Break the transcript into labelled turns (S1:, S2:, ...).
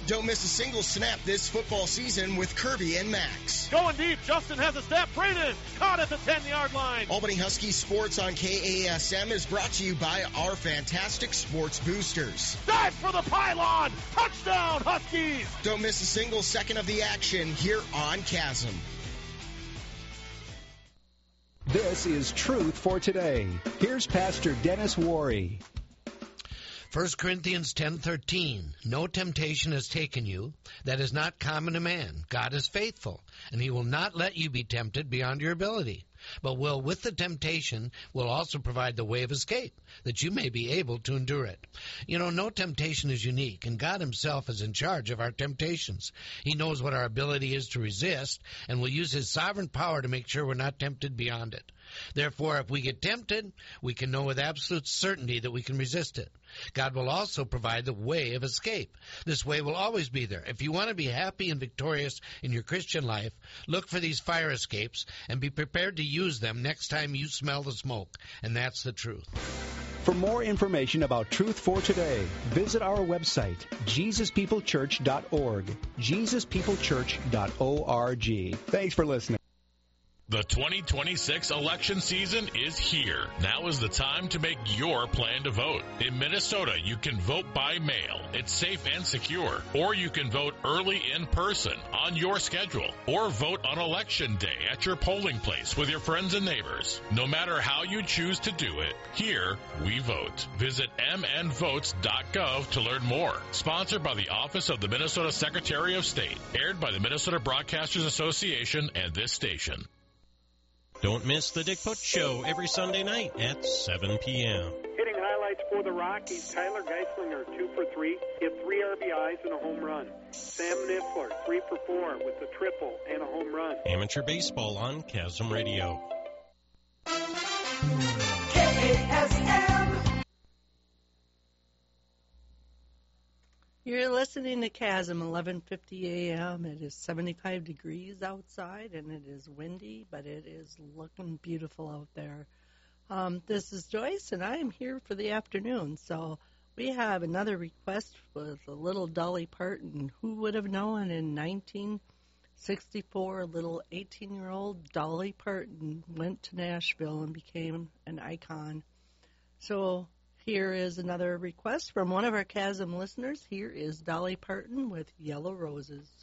S1: Don't miss a single snap this football season with Kirby and Max.
S2: Going deep, Justin has a snap. Braden caught at the 10-yard line.
S1: Albany Husky Sports on KASM is brought to you by our fantastic sports boosters.
S2: Dive for the pylon. Touchdown, Huskies.
S1: Don't miss a single second of the action here on Chasm.
S3: This is Truth for Today. Here's Pastor Dennis Worry.
S4: 1 Corinthians 10:13, no temptation has taken you that is not common to man. God is faithful, and he will not let you be tempted beyond your ability, but will, with the temptation, will also provide the way of escape, that you may be able to endure it. You know, no temptation is unique, and God himself is in charge of our temptations. He knows what our ability is to resist, and will use his sovereign power to make sure we're not tempted beyond it. Therefore, if we get tempted, we can know with absolute certainty that we can resist it. God will also provide the way of escape. This way will always be there. If you want to be happy and victorious in your Christian life, look for these fire escapes and be prepared to use them next time you smell the smoke. And that's the truth.
S3: For more information about Truth for Today, visit our website, JesusPeopleChurch.org, JesusPeopleChurch.org. Thanks for listening.
S5: The 2026 election season is here. Now is the time to make your plan to vote. In Minnesota, you can vote by mail. It's safe and secure. Or you can vote early in person on your schedule. Or vote on Election Day at your polling place with your friends and neighbors. No matter how you choose to do it, here we vote. Visit mnvotes.gov to learn more. Sponsored by the Office of the Minnesota Secretary of State. Aired by the Minnesota Broadcasters Association and this station.
S6: Don't miss the Dick Putz Show every Sunday night at 7 p.m.
S7: Hitting highlights for the Rockies, Tyler Geislinger, 2 for 3, hit 3 RBIs and a home run. Sam Niffler, 3 for 4 with a triple and a home run.
S6: Amateur baseball on Chasm Radio.
S8: KASM. You're listening to Chasm, 11:50 a.m. It is 75 degrees outside, and it is windy, but it is looking beautiful out there. This is Joyce, and I am here for the afternoon. So we have another request with a little Dolly Parton. Who would have known in 1964, little 18-year-old Dolly Parton went to Nashville and became an icon. So here is another request from one of our Chasm listeners. Here is Dolly Parton with Yellow Roses.